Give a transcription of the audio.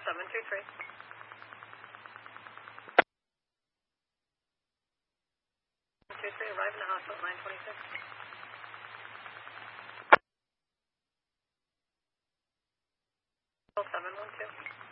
723. Arrive in the hospital at 926. 712.